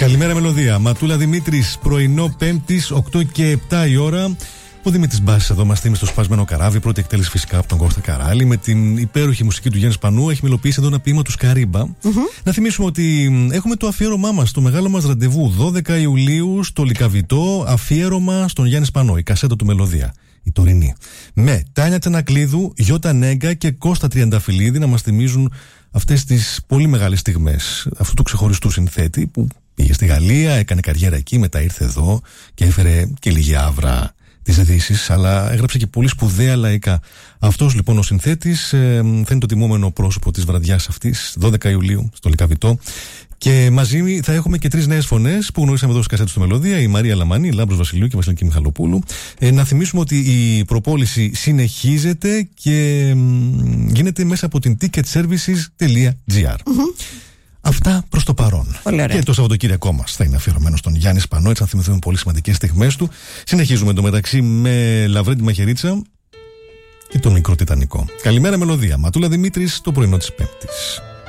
Καλημέρα Μελωδία. Ματούλα Δημήτρης, πρωινό Πέμπτης, 8 και 7 η ώρα. Ο Δημήτρης Μπάσης εδώ μας θυμίζει στο σπασμένο καράβι. Πρώτη εκτέλεση φυσικά από τον Κώστα Καράλη. Με την υπέροχη μουσική του Γιάννη Σπανού. Έχει μελοποιήσει εδώ ένα ποίημα του Σκαρίμπα. Να θυμίσουμε ότι έχουμε το αφιέρωμά μας, το μεγάλο μας ραντεβού 12 Ιουλίου στο Λυκαβητό. Αφιέρωμα στον Γιάννη Σπανό, η κασέτα του Μελωδία. Η τωρινή. Με Τάνια Τσανακλίδου, Γιώτα Νέγκα και Κώστα Τριανταφυλλίδη να μας θυμίζουν αυτές τις πολύ μεγάλες στιγμές αυτού του ξεχωριστού συνθέτη που πήγε στη Γαλλία, έκανε καριέρα εκεί, μετά ήρθε εδώ και έφερε και λίγη άβρα τις ειδήσεις, αλλά έγραψε και πολύ σπουδαία λαϊκά. Αυτός λοιπόν ο συνθέτης φαίνεται το τιμόμενο πρόσωπο της βραδιάς αυτής, 12 Ιουλίου στο Λυκαβητό. Και μαζί θα έχουμε και 3 νέες φωνές που γνωρίσαμε εδώ στις κασέτες του Μελωδία, η Μαρία Λαμανή, η Λάμπρος Βασιλείου και η Βασιλική Μιχαλοπούλου. Να θυμίσουμε ότι η προπόληση συνεχίζεται και γίνεται μέσα από την ticketservices.gr. Αυτά προς το παρόν. Και το Σαββατοκύριακό μας θα είναι αφιερωμένο στον Γιάννη Σπανό, έτσι να θυμηθούμε πολύ σημαντικές στιγμές του. Συνεχίζουμε εντωμεταξύ με Λαβρέντη Μαχαιρίτσα και τον μικρό Τιτανικό. Καλημέρα Μελωδία. Ματούλα Δημήτρης, το πρωινό της Πέμπτης.